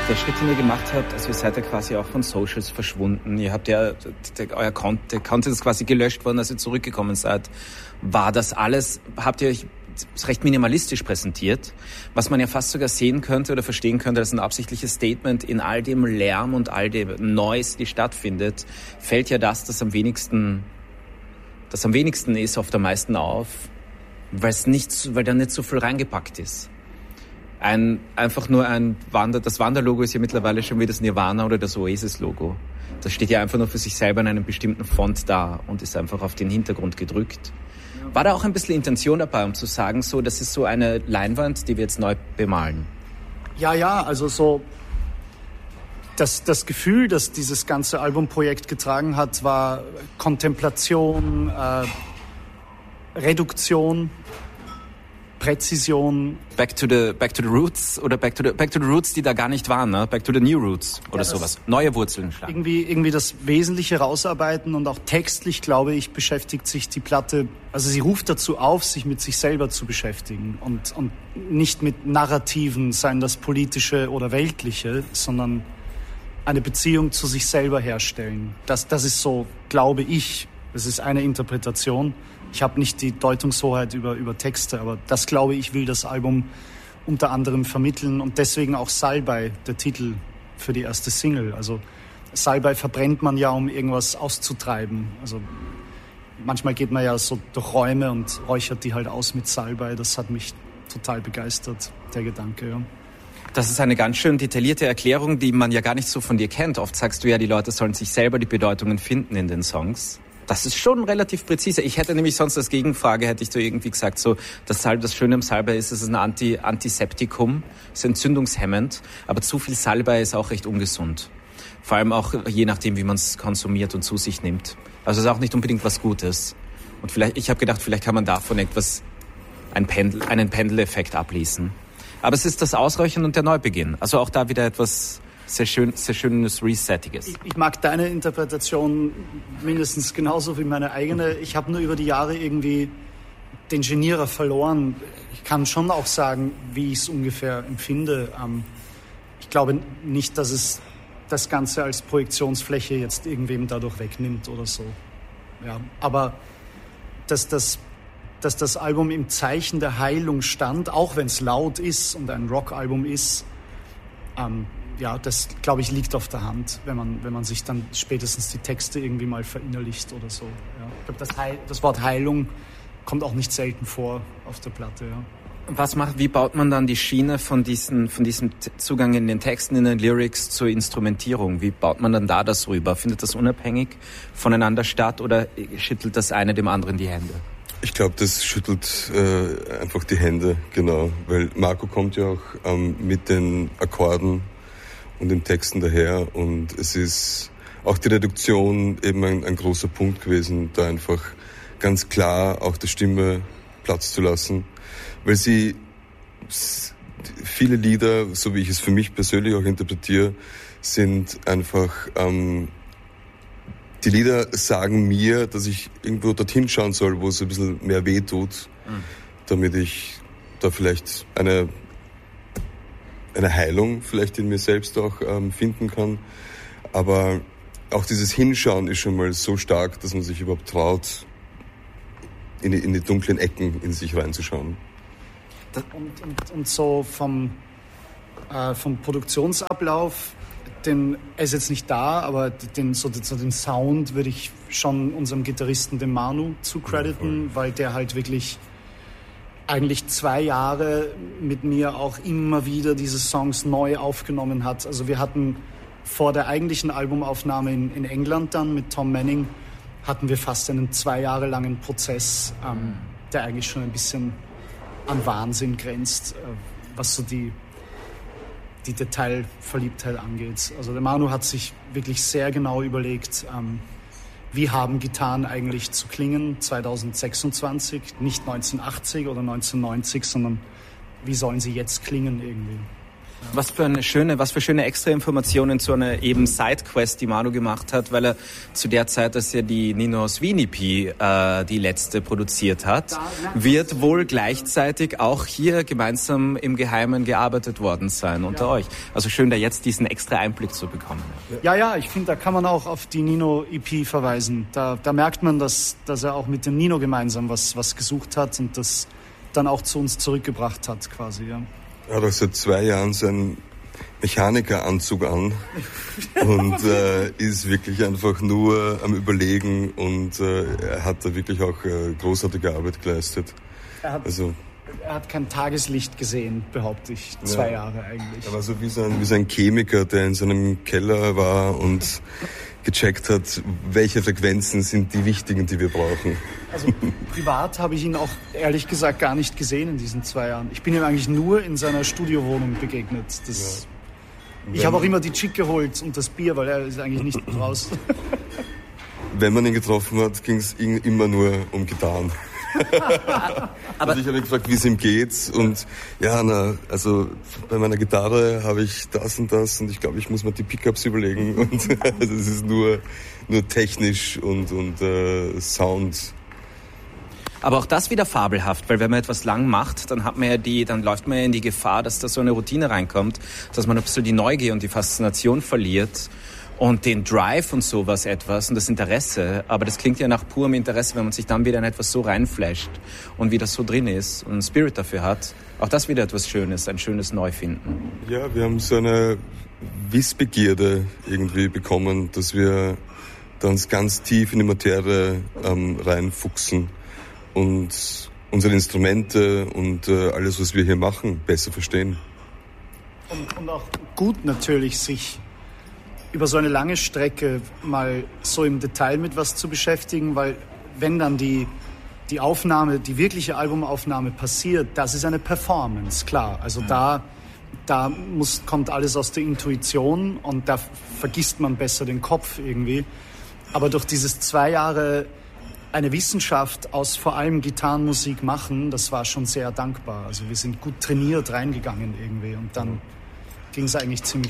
Der Schritt, den ihr gemacht habt, also ihr seid ja quasi auch von Socials verschwunden. Ihr habt ja, euer Content ist quasi gelöscht worden, als ihr zurückgekommen seid. War das alles, habt ihr euch recht minimalistisch präsentiert, was man ja fast sogar sehen könnte oder verstehen könnte als ein absichtliches Statement in all dem Lärm und all dem Noise, die stattfindet, fällt ja das am wenigsten ist, oft am meisten auf, weil da nicht so viel reingepackt ist. Das Wanderlogo ist ja mittlerweile schon wie das Nirvana oder das Oasis-Logo. Das steht ja einfach nur für sich selber in einem bestimmten Font da und ist einfach auf den Hintergrund gedrückt. War da auch ein bisschen Intention dabei, um zu sagen, so, das ist so eine Leinwand, die wir jetzt neu bemalen? Ja, also so das Gefühl, das dieses ganze Albumprojekt getragen hat, war Kontemplation, Reduktion, Präzision. Back to the roots oder back to the roots, die da gar nicht waren, ne? Back to the new roots oder sowas. Neue Wurzeln schlagen. Irgendwie das Wesentliche rausarbeiten und auch textlich, glaube ich, beschäftigt sich die Platte, also sie ruft dazu auf, sich mit sich selber zu beschäftigen und nicht mit Narrativen, seien das politische oder weltliche, sondern eine Beziehung zu sich selber herstellen. Das ist so, glaube ich, das ist eine Interpretation. Ich habe nicht die Deutungshoheit über Texte, aber das, glaube ich, will das Album unter anderem vermitteln und deswegen auch Salbei, der Titel für die erste Single. Also Salbei verbrennt man ja, um irgendwas auszutreiben. Also manchmal geht man ja so durch Räume und räuchert die halt aus mit Salbei. Das hat mich total begeistert, der Gedanke, ja. Das ist eine ganz schön detaillierte Erklärung, die man ja gar nicht so von dir kennt. Oft sagst du ja, die Leute sollen sich selber die Bedeutungen finden in den Songs. Das ist schon relativ präzise. Ich hätte nämlich sonst als Gegenfrage, hätte ich so irgendwie gesagt, so, das Schöne am Salbei ist, es ist ein Antiseptikum, es ist entzündungshemmend, aber zu viel Salbei ist auch recht ungesund. Vor allem auch je nachdem, wie man es konsumiert und zu sich nimmt. Also es ist auch nicht unbedingt was Gutes. Und ich habe gedacht, vielleicht kann man davon einen Pendeleffekt ablesen. Aber es ist das Ausräuchern und der Neubeginn. Also auch da wieder etwas sehr schönes Resettiges. Ich mag deine Interpretation mindestens genauso wie meine eigene. Ich habe nur über die Jahre irgendwie den Genierer verloren. Ich kann schon auch sagen, wie ich es ungefähr empfinde. Ich glaube nicht, dass es das Ganze als Projektionsfläche jetzt irgendwem dadurch wegnimmt oder so. Ja, aber dass das Album im Zeichen der Heilung stand, auch wenn es laut ist und ein Rockalbum ist, ja, das, glaube ich, liegt auf der Hand, wenn man sich dann spätestens die Texte irgendwie mal verinnerlicht oder so. Ja. Ich glaube, das Wort Heilung kommt auch nicht selten vor auf der Platte. Ja. Wie baut man dann die Schiene von diesem Zugang in den Texten, in den Lyrics zur Instrumentierung? Wie baut man dann da das rüber? Findet das unabhängig voneinander statt oder schüttelt das eine dem anderen die Hände? Ich glaube, das schüttelt einfach die Hände, genau. Weil Marco kommt ja auch mit den Akkorden und den Texten daher und es ist auch die Reduktion eben ein großer Punkt gewesen, da einfach ganz klar auch der Stimme Platz zu lassen, weil viele Lieder, so wie ich es für mich persönlich auch interpretiere, sind einfach, die Lieder sagen mir, dass ich irgendwo dorthin schauen soll, wo es ein bisschen mehr weh tut, damit ich da vielleicht eine Heilung vielleicht in mir selbst auch finden kann. Aber auch dieses Hinschauen ist schon mal so stark, dass man sich überhaupt traut, in die dunklen Ecken in sich reinzuschauen. Und so vom Produktionsablauf, er ist jetzt nicht da, aber den Sound würde ich schon unserem Gitarristen, dem Manu, zucrediten, weil der halt wirklich eigentlich 2 Jahre mit mir auch immer wieder diese Songs neu aufgenommen hat. Also wir hatten vor der eigentlichen Albumaufnahme in England dann mit Tom Manning, hatten wir fast einen 2 Jahre langen Prozess, der eigentlich schon ein bisschen an Wahnsinn grenzt, was so die Detailverliebtheit angeht. Also der Manu hat sich wirklich sehr genau überlegt, wie haben Gitarren eigentlich zu klingen 2026, nicht 1980 oder 1990, sondern wie sollen sie jetzt klingen irgendwie. Was für schöne extra Informationen zu einer eben Sidequest, die Manu gemacht hat, weil er zu der Zeit, dass er die Nino Sweeney EP, die letzte produziert hat, wird wohl gleichzeitig auch hier gemeinsam im Geheimen gearbeitet worden sein unter euch. Also schön, da jetzt diesen extra Einblick zu bekommen. Ja, ich finde, da kann man auch auf die Nino EP verweisen. Da merkt man, dass er auch mit dem Nino gemeinsam was gesucht hat und das dann auch zu uns zurückgebracht hat quasi, ja. Er hat auch seit 2 Jahren seinen Mechanikeranzug an und ist wirklich einfach nur am Überlegen und er hat da wirklich auch großartige Arbeit geleistet. Er hat kein Tageslicht gesehen, behaupte ich, 2 Jahre eigentlich. Er war so wie so ein Chemiker, der in seinem Keller war und gecheckt hat, welche Frequenzen sind die wichtigen, die wir brauchen. Also privat habe ich ihn auch ehrlich gesagt gar nicht gesehen in diesen 2 Jahren. Ich bin ihm eigentlich nur in seiner Studiowohnung begegnet. Ich habe auch immer die Chick geholt und das Bier, weil er ist eigentlich nicht raus. Wenn man ihn getroffen hat, ging es ihm immer nur um Gitarren. Aber ich habe ihn gefragt, wie es ihm geht und also bei meiner Gitarre habe ich das und ich glaube, ich muss mir die Pickups überlegen und also es ist nur technisch und Sound. Aber auch das wieder fabelhaft, weil wenn man etwas lang macht, dann läuft man ja in die Gefahr, dass da so eine Routine reinkommt, dass man ein bisschen die Neugier und die Faszination verliert. Und den Drive und sowas etwas und das Interesse, aber das klingt ja nach purem Interesse, wenn man sich dann wieder in etwas so reinflasht und wieder so drin ist und einen Spirit dafür hat. Auch das wieder etwas Schönes, ein schönes Neufinden. Ja, wir haben so eine Wissbegierde irgendwie bekommen, dass wir da uns ganz tief in die Materie reinfuchsen und unsere Instrumente und alles, was wir hier machen, besser verstehen. Und auch gut natürlich, sich über so eine lange Strecke mal so im Detail mit was zu beschäftigen, weil wenn dann die Aufnahme, die wirkliche Albumaufnahme passiert, das ist eine Performance, klar. Also da kommt alles aus der Intuition und da vergisst man besser den Kopf irgendwie. Aber durch dieses 2 Jahre eine Wissenschaft aus vor allem Gitarrenmusik machen, das war schon sehr dankbar. Also wir sind gut trainiert reingegangen irgendwie und dann ging es eigentlich ziemlich